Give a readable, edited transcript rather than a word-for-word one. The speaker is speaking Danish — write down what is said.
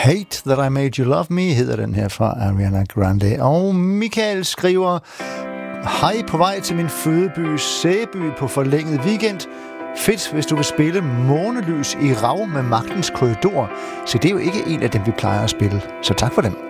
Hate That I Made You Love Me hedder den her fra Ariana Grande. Og Michael skriver: hej, på vej til min fødeby Sæby på forlænget weekend. Fedt, hvis du vil spille Månelys i Rav med Magtens Korridor. Så det er jo ikke en af dem, vi plejer at spille. Så tak for dem.